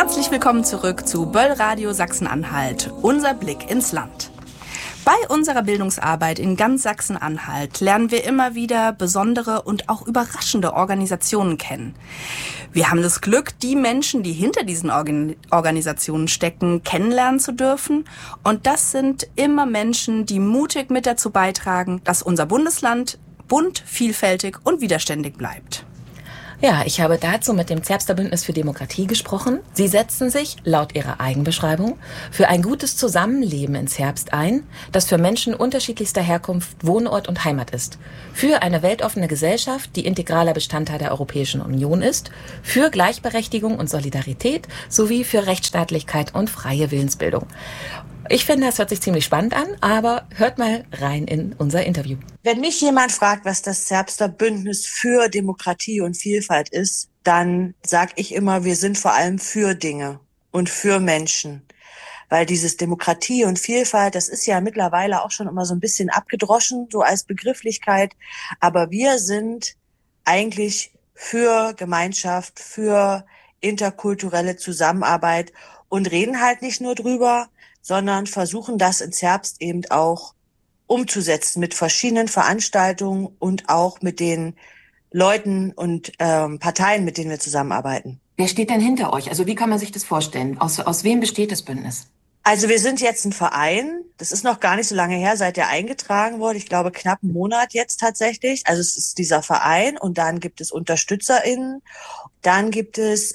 Herzlich willkommen zurück zu Böll Radio Sachsen-Anhalt, unser Blick ins Land. Bei unserer Bildungsarbeit in ganz Sachsen-Anhalt lernen wir immer wieder besondere und auch überraschende Organisationen kennen. Wir haben das Glück, die Menschen, die hinter diesen Organisationen stecken, kennenlernen zu dürfen. Und das sind immer Menschen, die mutig mit dazu beitragen, dass unser Bundesland bunt, vielfältig und widerständig bleibt. Ja, ich habe dazu mit dem Zerbster Bündnis für Demokratie gesprochen. Sie setzen sich, laut ihrer Eigenbeschreibung, für ein gutes Zusammenleben in Zerbst ein, das für Menschen unterschiedlichster Herkunft Wohnort und Heimat ist. Für eine weltoffene Gesellschaft, die integraler Bestandteil der Europäischen Union ist, für Gleichberechtigung und Solidarität sowie für Rechtsstaatlichkeit und freie Willensbildung. Ich finde, das hört sich ziemlich spannend an, aber hört mal rein in unser Interview. Wenn mich jemand fragt, was das Zerbster Bündnis für Demokratie und Vielfalt ist, dann sage ich immer, wir sind vor allem für Dinge und für Menschen. Weil dieses Demokratie und Vielfalt, das ist ja mittlerweile auch schon immer so ein bisschen abgedroschen, so als Begrifflichkeit. Aber wir sind eigentlich für Gemeinschaft, für interkulturelle Zusammenarbeit und reden halt nicht nur drüber, sondern versuchen das in Zerbst eben auch umzusetzen mit verschiedenen Veranstaltungen und auch mit den Leuten und Parteien, mit denen wir zusammenarbeiten. Wer steht denn hinter euch? Also wie kann man sich das vorstellen? Aus wem besteht das Bündnis? Also wir sind jetzt ein Verein. Das ist noch gar nicht so lange her, seit der eingetragen wurde. Ich glaube, knapp einen Monat jetzt tatsächlich. Also es ist dieser Verein und dann gibt es UnterstützerInnen. Dann gibt es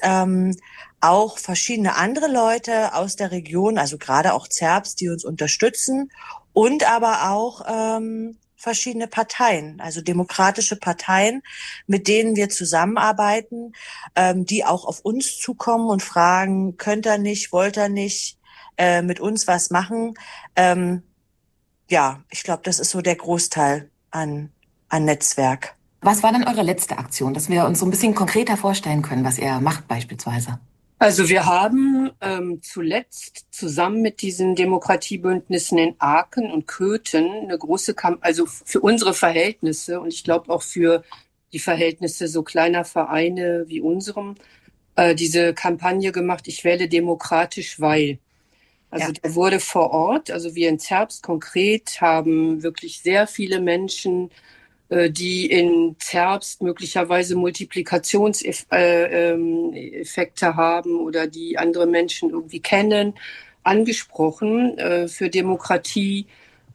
auch verschiedene andere Leute aus der Region, also gerade auch Zerbst, die uns unterstützen und aber auch verschiedene Parteien, also demokratische Parteien, mit denen wir zusammenarbeiten, die auch auf uns zukommen und fragen, könnt ihr nicht, wollt ihr nicht mit uns was machen? Ja, ich glaube, das ist so der Großteil an Netzwerk. Was war denn eure letzte Aktion, dass wir uns so ein bisschen konkreter vorstellen können, was ihr macht beispielsweise? Also wir haben zuletzt zusammen mit diesen Demokratiebündnissen in Aachen und Köthen eine große Kampagne, also für unsere Verhältnisse und ich glaube auch für die Verhältnisse so kleiner Vereine wie unserem, diese Kampagne gemacht, ich wähle demokratisch, weil. Also ja. Der wurde vor Ort, also wir in Zerbst konkret haben wirklich sehr viele Menschen, die in Zerbst möglicherweise Multiplikationseffekte haben oder die andere Menschen irgendwie kennen, angesprochen, für Demokratie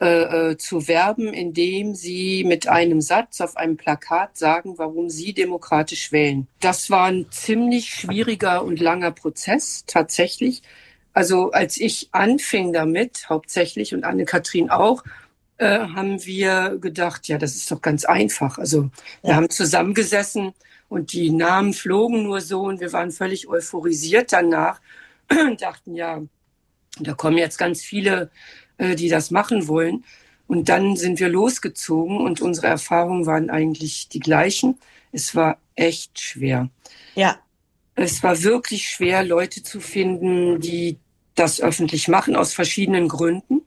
zu werben, indem sie mit einem Satz auf einem Plakat sagen, warum sie demokratisch wählen. Das war ein ziemlich schwieriger und langer Prozess, tatsächlich. Also als ich anfing damit, hauptsächlich, und Anne-Kathrin auch, haben wir gedacht, ja, das ist doch ganz einfach. Also wir haben zusammengesessen und die Namen flogen nur so und wir waren völlig euphorisiert danach und dachten, ja, da kommen jetzt ganz viele, die das machen wollen. Und dann sind wir losgezogen und unsere Erfahrungen waren eigentlich die gleichen. Es war echt schwer. Ja. Es war wirklich schwer, Leute zu finden, die das öffentlich machen, aus verschiedenen Gründen.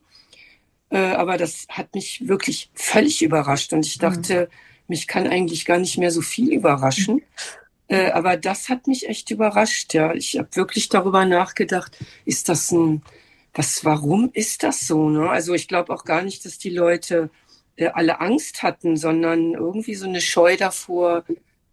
Aber das hat mich wirklich völlig überrascht. Und ich dachte, mich kann eigentlich gar nicht mehr so viel überraschen. Aber das hat mich echt überrascht. Ja, ich habe wirklich darüber nachgedacht, ist das warum ist das so? Ne? Also ich glaube auch gar nicht, dass die Leute alle Angst hatten, sondern irgendwie so eine Scheu davor,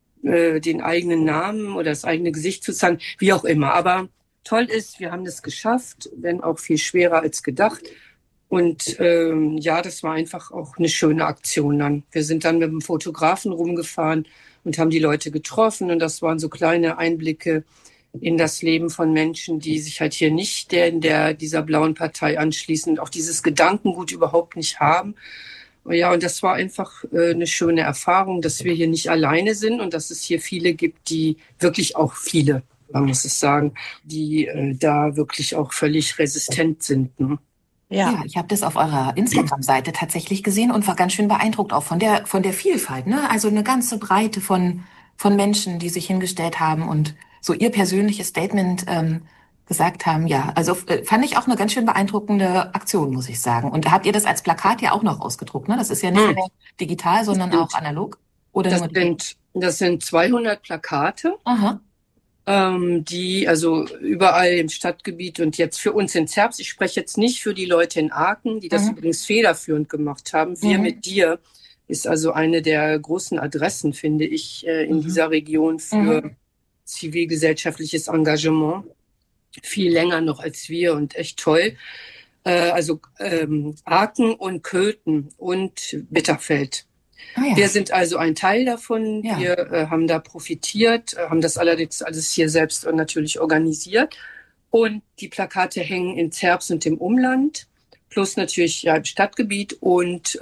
den eigenen Namen oder das eigene Gesicht zu zeigen, wie auch immer. Aber toll ist, wir haben das geschafft, wenn auch viel schwerer als gedacht. Und ja, das war einfach auch eine schöne Aktion dann. Wir sind dann mit dem Fotografen rumgefahren und haben die Leute getroffen. Und das waren so kleine Einblicke in das Leben von Menschen, die sich halt hier nicht dieser blauen Partei anschließen und auch dieses Gedankengut überhaupt nicht haben. Ja, und das war einfach eine schöne Erfahrung, dass wir hier nicht alleine sind und dass es hier viele gibt, die wirklich auch viele, man muss es sagen, die da wirklich auch völlig resistent sind. Ne? Ja, ich habe das auf eurer Instagram-Seite tatsächlich gesehen und war ganz schön beeindruckt auch von der Vielfalt, ne? Also eine ganze Breite von Menschen, die sich hingestellt haben und so ihr persönliches Statement gesagt haben. Ja, also fand ich auch eine ganz schön beeindruckende Aktion, muss ich sagen. Und habt ihr das als Plakat ja auch noch ausgedruckt, ne? Das ist ja nicht nur digital, sondern auch analog. Oder das sind 200 Plakate. Aha. die also überall im Stadtgebiet und jetzt für uns in Zerbst, ich spreche jetzt nicht für die Leute in Aachen, die das übrigens federführend gemacht haben. Wir mit dir ist also eine der großen Adressen, finde ich, in dieser Region für zivilgesellschaftliches Engagement. Viel länger noch als wir und echt toll. Also Aachen und Köthen und Bitterfeld. Ah, ja. Wir sind also ein Teil davon. Ja. Wir haben da profitiert, haben das allerdings alles hier selbst natürlich organisiert. Und die Plakate hängen in Zerbst und im Umland, plus natürlich im Stadtgebiet. Und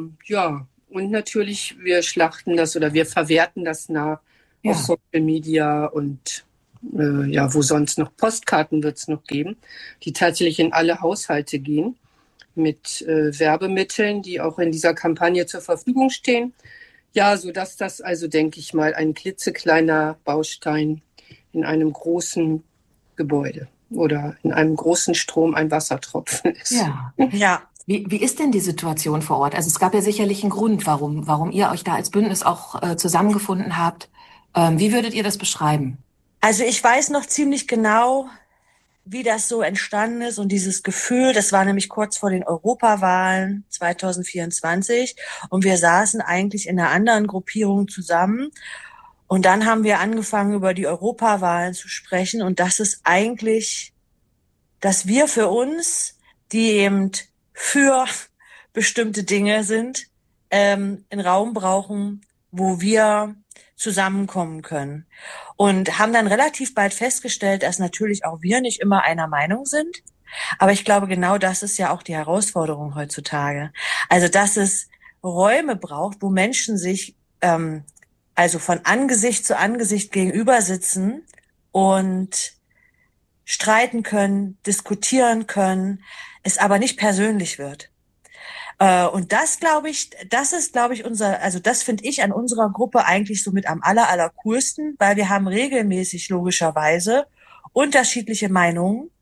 und natürlich, wir schlachten das oder wir verwerten das nach auf Social Media und wo sonst noch Postkarten wird es noch geben, die tatsächlich in alle Haushalte gehen. Mit Werbemitteln, die auch in dieser Kampagne zur Verfügung stehen. Ja, sodass das also, denke ich mal, ein klitzekleiner Baustein in einem großen Gebäude oder in einem großen Strom ein Wassertropfen ist. Ja. Wie ist denn die Situation vor Ort? Also es gab ja sicherlich einen Grund, warum ihr euch da als Bündnis auch zusammengefunden habt. Wie würdet ihr das beschreiben? Also ich weiß noch ziemlich genau, wie das so entstanden ist und dieses Gefühl, das war nämlich kurz vor den Europawahlen 2024 und wir saßen eigentlich in einer anderen Gruppierung zusammen und dann haben wir angefangen, über die Europawahlen zu sprechen und das ist eigentlich, dass wir für uns, die eben für bestimmte Dinge sind, einen Raum brauchen, wo wir zusammenkommen können. Und haben dann relativ bald festgestellt, dass natürlich auch wir nicht immer einer Meinung sind. Aber ich glaube, genau das ist ja auch die Herausforderung heutzutage. Also, dass es Räume braucht, wo Menschen sich also von Angesicht zu Angesicht gegenüber sitzen und streiten können, diskutieren können, es aber nicht persönlich wird. Und das, glaube ich, das finde ich an unserer Gruppe eigentlich so mit am allercoolsten, weil wir haben regelmäßig logischerweise unterschiedliche Meinungen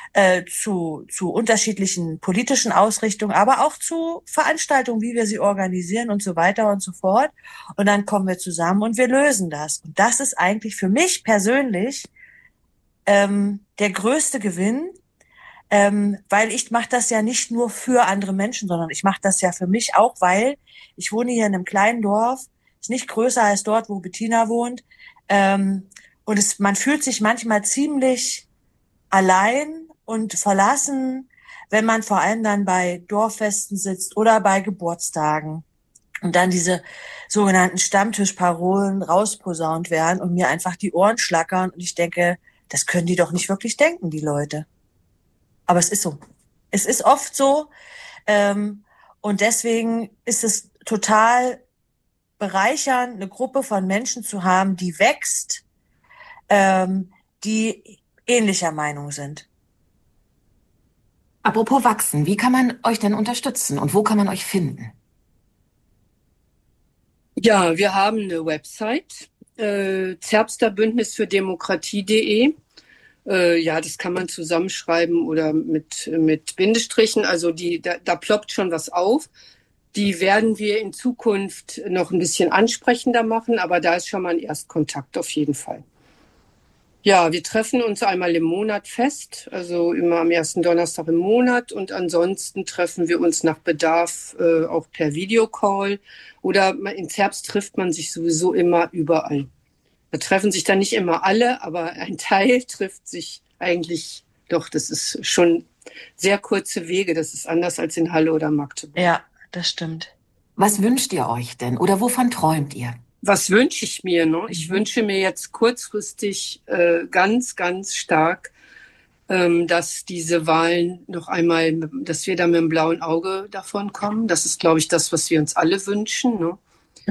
zu unterschiedlichen politischen Ausrichtungen, aber auch zu Veranstaltungen, wie wir sie organisieren und so weiter und so fort. Und dann kommen wir zusammen und wir lösen das. Und das ist eigentlich für mich persönlich der größte Gewinn, weil ich mache das ja nicht nur für andere Menschen, sondern ich mache das ja für mich auch, weil ich wohne hier in einem kleinen Dorf, ist nicht größer als dort, wo Bettina wohnt, und man fühlt sich manchmal ziemlich allein und verlassen, wenn man vor allem dann bei Dorffesten sitzt oder bei Geburtstagen und dann diese sogenannten Stammtischparolen rausposaunt werden und mir einfach die Ohren schlackern und ich denke, das können die doch nicht wirklich denken, die Leute. Aber es ist so. Es ist oft so. Und deswegen ist es total bereichernd, eine Gruppe von Menschen zu haben, die wächst, die ähnlicher Meinung sind. Apropos wachsen, wie kann man euch denn unterstützen und wo kann man euch finden? Ja, wir haben eine Website, Zerbster Bündnis für Demokratie.de. Das kann man zusammenschreiben oder mit Bindestrichen. Also da ploppt schon was auf. Die werden wir in Zukunft noch ein bisschen ansprechender machen, aber da ist schon mal ein Erstkontakt auf jeden Fall. Ja, wir treffen uns einmal im Monat fest, also immer am ersten Donnerstag im Monat und ansonsten treffen wir uns nach Bedarf auch per Videocall oder in Zerbst trifft man sich sowieso immer überall. Da treffen sich dann nicht immer alle, aber ein Teil trifft sich eigentlich doch. Das ist schon sehr kurze Wege. Das ist anders als in Halle oder Magdeburg. Ja, das stimmt. Was wünscht ihr euch denn oder wovon träumt ihr? Was wünsche ich mir? Ne? Ich wünsche mir jetzt kurzfristig ganz, ganz stark, dass diese Wahlen noch einmal, dass wir da mit dem blauen Auge davon kommen. Das ist, glaube ich, das, was wir uns alle wünschen. Ne?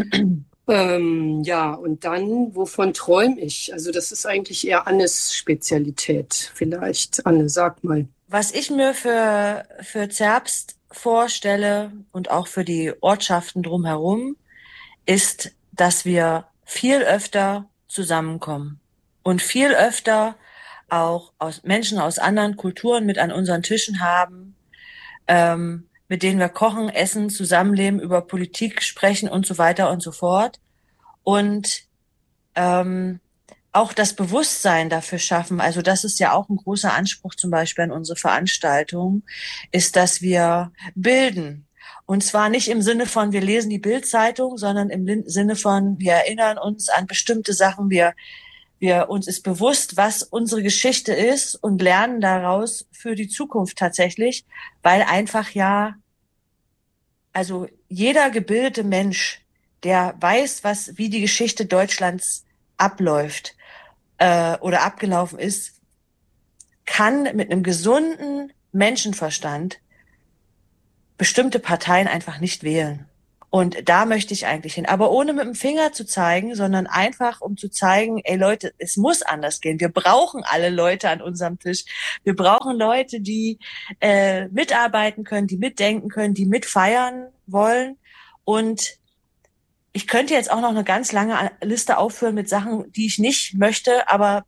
Und dann, wovon träume ich? Also das ist eigentlich eher Annes Spezialität vielleicht. Anne, sag mal. Was ich mir für Zerbst vorstelle und auch für die Ortschaften drumherum, ist, dass wir viel öfter zusammenkommen und viel öfter auch Menschen aus anderen Kulturen mit an unseren Tischen haben, mit denen wir kochen, essen, zusammenleben, über Politik sprechen und so weiter und so fort. Und auch das Bewusstsein dafür schaffen. Also das ist ja auch ein großer Anspruch zum Beispiel an unsere Veranstaltung, ist, dass wir bilden. Und zwar nicht im Sinne von, wir lesen die Bild-Zeitung, sondern im Sinne von, wir erinnern uns an bestimmte Sachen, uns ist bewusst, was unsere Geschichte ist und lernen daraus für die Zukunft tatsächlich, weil einfach also jeder gebildete Mensch, der weiß, wie die Geschichte Deutschlands abläuft oder abgelaufen ist, kann mit einem gesunden Menschenverstand bestimmte Parteien einfach nicht wählen. Und da möchte ich eigentlich hin. Aber ohne mit dem Finger zu zeigen, sondern einfach, um zu zeigen, ey Leute, es muss anders gehen. Wir brauchen alle Leute an unserem Tisch. Wir brauchen Leute, die mitarbeiten können, die mitdenken können, die mitfeiern wollen. Und ich könnte jetzt auch noch eine ganz lange Liste aufführen mit Sachen, die ich nicht möchte, aber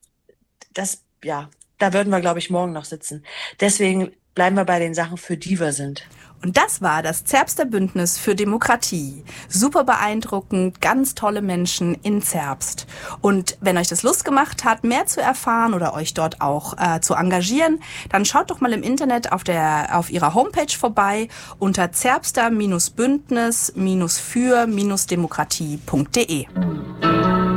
da würden wir, glaube ich, morgen noch sitzen. Deswegen bleiben wir bei den Sachen, für die wir sind. Und das war das Zerbster Bündnis für Demokratie. Super beeindruckend, ganz tolle Menschen in Zerbst. Und wenn euch das Lust gemacht hat, mehr zu erfahren oder euch dort auch zu engagieren, dann schaut doch mal im Internet auf ihrer Homepage vorbei unter zerbster-bündnis-für-demokratie.de.